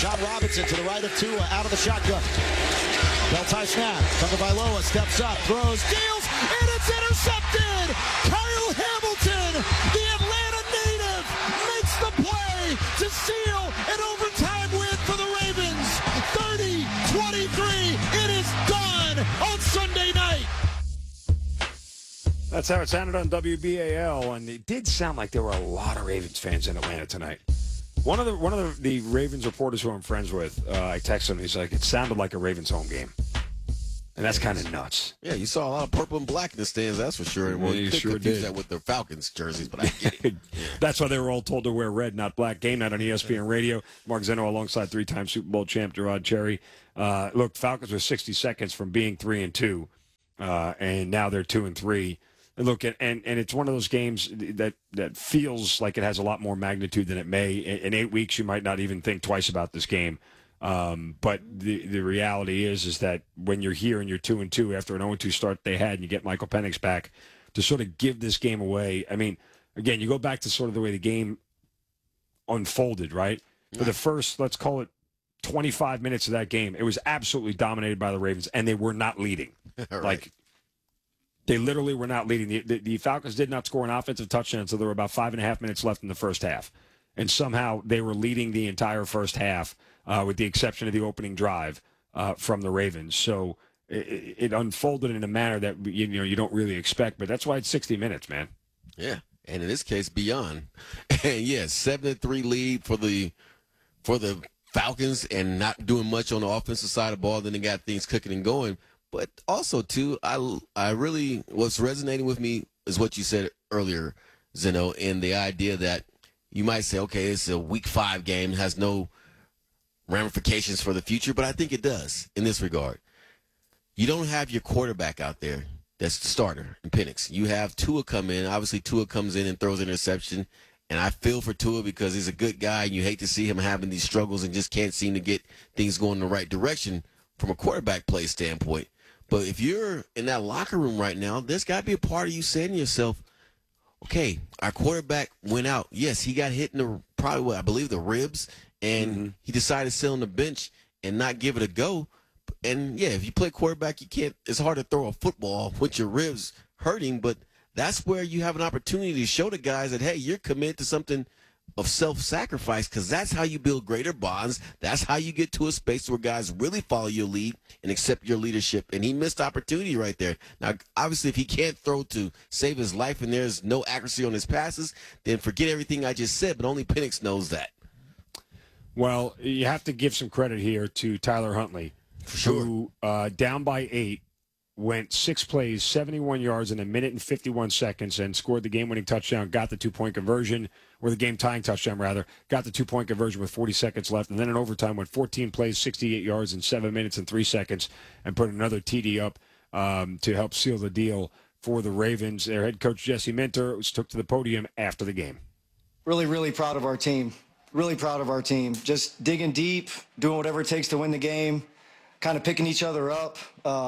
John Robinson to the right of Tua, out of the shotgun. Bell-tie snap. Tagovailoa steps up, throws, deals, and it's intercepted! Kyle Hamilton, the Atlanta native, makes the play to seal an overtime win for the Ravens. 30-23. It is done on Sunday night. That's how it sounded on WBAL, and it did sound like there were a lot of Ravens fans in Atlanta tonight. One of the Ravens reporters who I'm friends with, I texted him. He's like, it sounded like a Ravens home game, and that's kind of nuts. Yeah, you saw a lot of purple and black in the stands, that's for sure. Well, you could sure confuse did. that with the Falcons jerseys, but I get it. That's why they were all told to wear red, not black. Game night on ESPN Radio. Mark Zeno alongside three-time Super Bowl champ Gerard Cherry. Look, Falcons were 60 seconds from being 3-2, and now they're 2-3. And look, and it's one of those games that feels like it has a lot more magnitude than it may. In 8 weeks, you might not even think twice about this game. But the reality is that when you're here and you're 2-2 after an 0-2 start they had, and you get Michael Penix back to sort of give this game away. I mean, again, you go back to sort of the way the game unfolded, right? For the first, let's call it 25 minutes of that game, it was absolutely dominated by the Ravens, and they were not leading. Right. Like, they literally were not leading. The Falcons did not score an offensive touchdown, so there were about 5.5 minutes left in the first half. And somehow they were leading the entire first half, with the exception of the opening drive from the Ravens. So it unfolded in a manner that you don't really expect. But that's why it's 60 minutes, man. Yeah, and in this case, beyond. And yes, 7-3 lead for the Falcons, and not doing much on the offensive side of the ball. Then they got things cooking and going. But also, too, I really, what's resonating with me is what you said earlier, Zeno, and the idea that you might say, okay, it's a Week 5 game, has no ramifications for the future, but I think it does in this regard. You don't have your quarterback out there that's the starter in Penix. You have Tua come in. Obviously, Tua comes in and throws an interception, and I feel for Tua because he's a good guy, and you hate to see him having these struggles and just can't seem to get things going in the right direction from a quarterback play standpoint. But if you're in that locker room right now, there's got to be a part of you saying to yourself, okay, our quarterback went out. Yes, he got hit in I believe the ribs, and he decided to sit on the bench and not give it a go. And, yeah, if you play quarterback, it's hard to throw a football with your ribs hurting, but that's where you have an opportunity to show the guys that, hey, you're committed to something of self-sacrifice, because that's how you build greater bonds. That's how you get to a space where guys really follow your lead and accept your leadership. And he missed opportunity right there. Now, obviously, if he can't throw to save his life and there's no accuracy on his passes, then forget everything I just said, but only Penix knows that. Well, you have to give some credit here to Tyler Huntley, who, down by 8, went 6 plays, 71 yards in 1 minute and 51 seconds, and scored the game-winning touchdown, got the 2-point conversion, or the game-tying touchdown, rather, got the 2-point conversion with 40 seconds left, and then in overtime went 14 plays, 68 yards in 7 minutes and 3 seconds, and put another TD up to help seal the deal for the Ravens. Their head coach, Jesse Minter, took to the podium after the game. Really, really proud of our team. Really proud of our team. Just digging deep, doing whatever it takes to win the game, kind of picking each other up.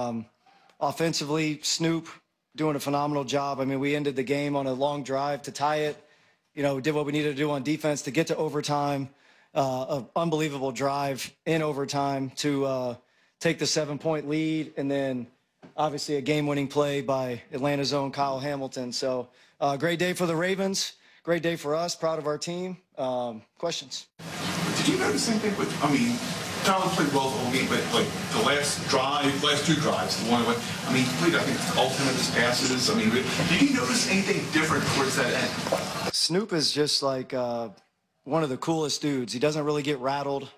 Offensively, Snoop doing a phenomenal job. I mean, we ended the game on a long drive to tie it. We did what we needed to do on defense to get to overtime. An unbelievable drive in overtime to take the 7-point lead, and then obviously a game-winning play by Atlanta's own Kyle Hamilton. So great day for the Ravens. Great day for us. Proud of our team. Questions? Did you notice anything with, Tyler played well the whole game, but like the last two drives, the one went, he played, I think, all 10 of his passes. Did you notice anything different towards that end? Snoop is just like one of the coolest dudes. He doesn't really get rattled.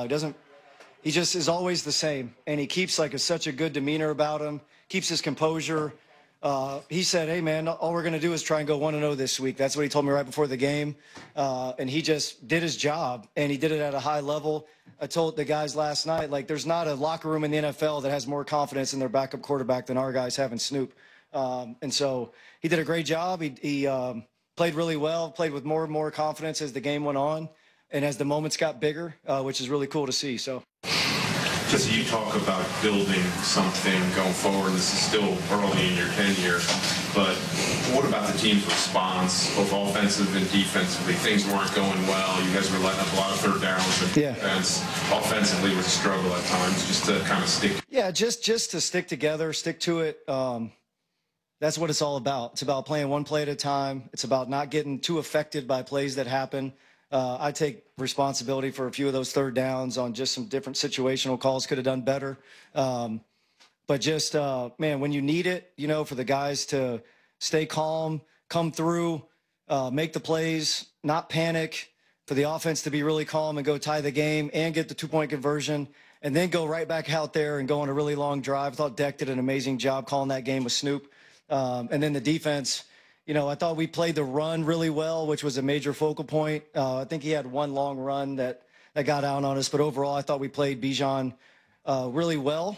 He just is always the same, and he keeps such a good demeanor about him. Keeps his composure. He said, hey, man, all we're going to do is try and go 1-0 this week. That's what he told me right before the game. And he just did his job, and he did it at a high level. I told the guys last night, there's not a locker room in the NFL that has more confidence in their backup quarterback than our guys have in Snoop. And so he did a great job. He played really well, played with more and more confidence as the game went on and as the moments got bigger, which is really cool to see. So. Just you talk about building something going forward. This is still early in your tenure, but what about the team's response, both offensive and defensively? Things weren't going well. You guys were letting up a lot of third downs and Yeah. Offensively was a struggle at times, just to kind of stick. Yeah, just to stick together, stick to it. That's what it's all about. It's about playing one play at a time. It's about not getting too affected by plays that happen. I take responsibility for a few of those third downs on just some different situational calls. Could have done better. But just, man, when you need it, you know, for the guys to stay calm, come through, make the plays, not panic, for the offense to be really calm and go tie the game and get the 2-point conversion, and then go right back out there and go on a really long drive. I thought Deck did an amazing job calling that game with Snoop. And then the defense, you know, I thought we played the run really well, which was a major focal point. I think he had one long run that got out on us. But overall, I thought we played Bijan really well.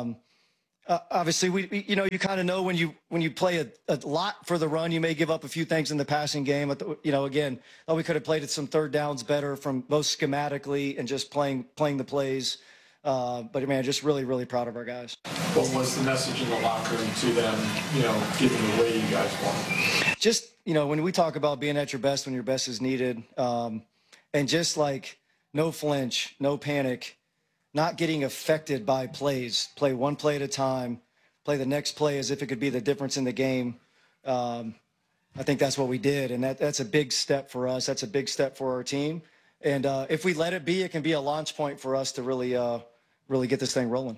Obviously, you know, you kind of know when you play a lot for the run, you may give up a few things in the passing game. You know, again, thought we could have played some third downs better from both schematically and just playing the plays. But, man, just really, really proud of our guys. What was the message in the locker room to them, you know, given the way you guys won? Just, you know, when we talk about being at your best when your best is needed, and just like no flinch, no panic, not getting affected by plays, play one play at a time, play the next play as if it could be the difference in the game. I think that's what we did, and that's a big step for us. That's a big step for our team. And if we let it be, it can be a launch point for us to really get this thing rolling.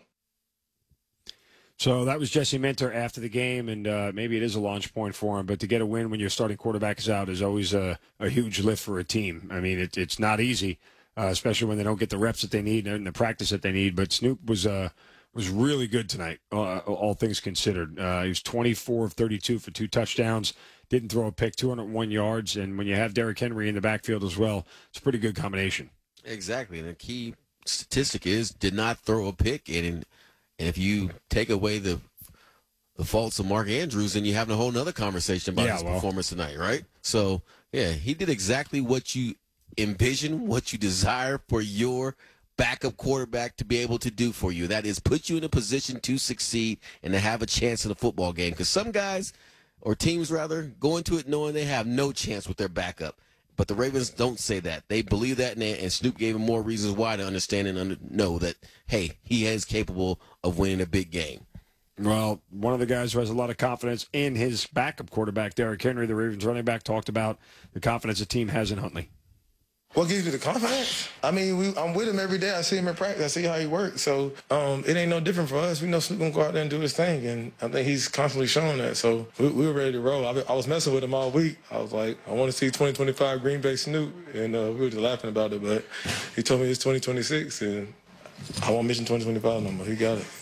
So that was Jesse Minter after the game, and maybe it is a launch point for him. But to get a win when your starting quarterback is out is always a huge lift for a team. I mean, it's not easy, especially when they don't get the reps that they need and the practice that they need. But Snoop was really good tonight, all things considered. He was 24 of 32 for 2 touchdowns. Didn't throw a pick, 201 yards. And when you have Derrick Henry in the backfield as well, it's a pretty good combination. Exactly. And the key statistic is did not throw a pick. And if you take away the faults of Mark Andrews, then you're having a whole nother conversation about his performance tonight, right? So, yeah, he did exactly what you envision, what you desire for your backup quarterback to be able to do for you. That is put you in a position to succeed and to have a chance in a football game. Because some guys, or teams rather, go into it knowing they have no chance with their backup. But the Ravens don't say that. They believe that, and Snoop gave them more reasons why to understand and know that, hey, he is capable of winning a big game. Well, one of the guys who has a lot of confidence in his backup quarterback, Derrick Henry, the Ravens running back, talked about the confidence the team has in Huntley. What gives you the confidence? I mean, I'm with him every day. I see him in practice. I see how he works. So it ain't no different for us. We know Snoop going to go out there and do his thing, and I think he's constantly showing that. So we were ready to roll. I was messing with him all week. I was like, I want to see 2025 Green Bay Snoop, and we were just laughing about it. But he told me it's 2026, and I won't mention 2025 no more. He got it.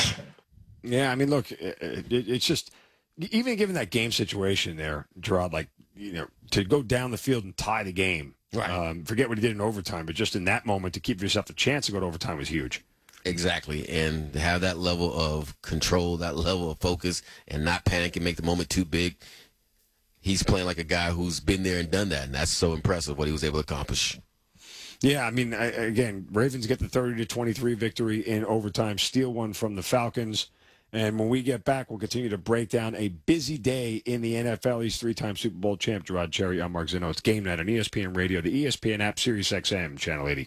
Yeah, I mean, look, it's just, even given that game situation there, Gerard, like, you know, to go down the field and tie the game. Right. Forget what he did in overtime, but just in that moment to keep yourself a chance to go to overtime was huge. Exactly, and to have that level of control, that level of focus, and not panic and make the moment too big. He's playing like a guy who's been there and done that, and that's so impressive what he was able to accomplish. Yeah, I mean, again, Ravens get the 30-23 victory in overtime, steal one from the Falcons. And when we get back, we'll continue to break down a busy day in the NFL. He's 3-time Super Bowl champ, Gerard Cherry. I'm Mark Zinno. It's Game Night on ESPN Radio, the ESPN app, Sirius XM, Channel 80.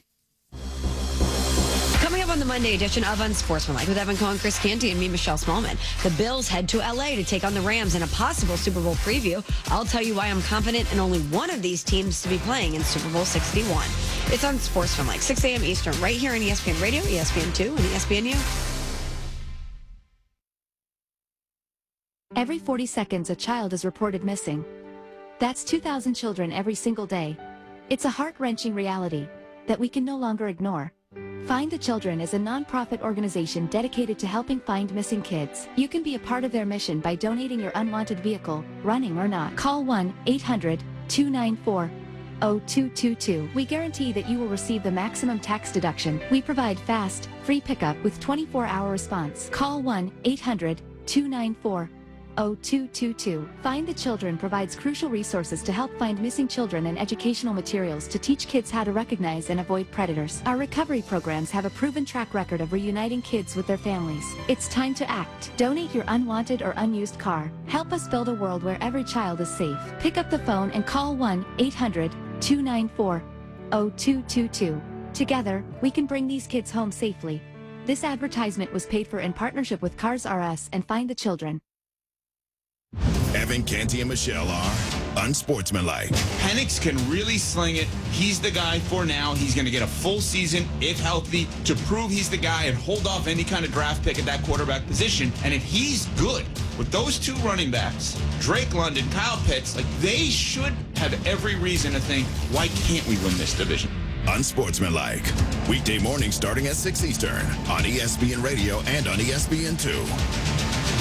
Coming up on the Monday edition of Unsportsmanlike with Evan Cohen, Chris Canty, and me, Michelle Smallman. The Bills head to L.A. to take on the Rams in a possible Super Bowl preview. I'll tell you why I'm confident in only one of these teams to be playing in Super Bowl 61. It's Unsportsmanlike, 6 a.m. Eastern, right here on ESPN Radio, ESPN2, and ESPNU. Every 40 seconds, a child is reported missing. That's 2,000 children every single day. It's a heart-wrenching reality that we can no longer ignore. Find the Children is a non-profit organization dedicated to helping find missing kids. You can be a part of their mission by donating your unwanted vehicle, running or not. Call 1-800-294-0222. We guarantee that you will receive the maximum tax deduction. We provide fast, free pickup with 24-hour response. Call 1-800-294-0222. Find the Children provides crucial resources to help find missing children and educational materials to teach kids how to recognize and avoid predators. Our recovery programs have a proven track record of reuniting kids with their families. It's time to act. Donate your unwanted or unused car. Help us build a world where every child is safe. Pick up the phone and call 1-800-294-0222. Together, we can bring these kids home safely. This advertisement was paid for in partnership with Cars R Us and Find the Children. Evan, Canty, and Michelle are unsportsmanlike. Penix can really sling it. He's the guy for now. He's going to get a full season, if healthy, to prove he's the guy and hold off any kind of draft pick at that quarterback position. And if he's good with those two running backs, Drake London, Kyle Pitts, like they should have every reason to think, why can't we win this division? Unsportsmanlike. Weekday morning starting at 6 Eastern on ESPN Radio and on ESPN2.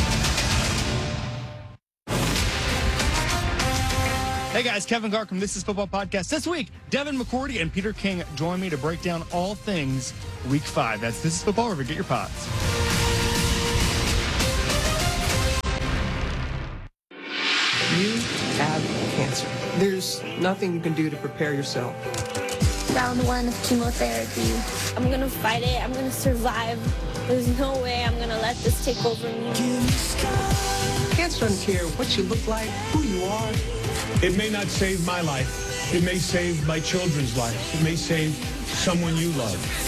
Hey guys, Kevin Gark from This Is Football Podcast. This week, Devin McCourty and Peter King join me to break down all things Week 5. That's This Is Football, wherever you get your pods. You have cancer. There's nothing you can do to prepare yourself. Round 1 of chemotherapy. I'm gonna fight it. I'm gonna survive. There's no way I'm gonna let this take over me. Cancer doesn't care what you look like, who you are. It may not save my life. It may save my children's lives. It may save someone you love.